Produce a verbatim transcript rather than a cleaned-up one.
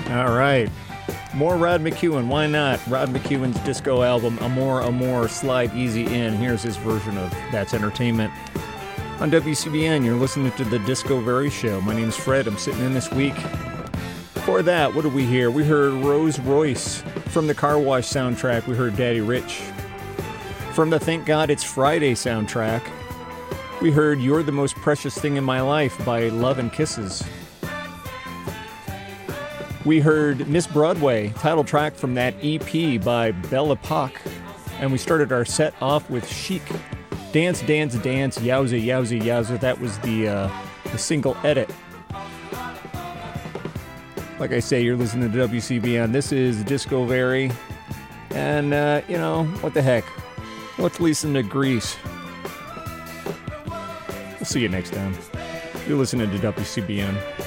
All right. More Rod McEwen. Why not? Rod McEwen's disco album, Amor, Amor, Slide Easy In. Here's his version of That's Entertainment. On W C B N, you're listening to the Disco Very Show. My name's Fred. I'm sitting in this week. Before that, what did we hear? We heard Rose Royce from the Car Wash soundtrack. We heard Daddy Rich. From the Thank God It's Friday soundtrack, we heard You're the Most Precious Thing in My Life by Love and Kisses. We heard Miss Broadway, title track from that E P by Belle Epoque. And we started our set off with Chic, Dance, Dance, Dance, Yowza, Yowza, Yowza. That was the, uh, the single edit. Like I say, you're listening to W C B N. This is Disco Very. And, uh, you know, what the heck? Let's listen to Grease. We'll see you next time. You're listening to W C B N.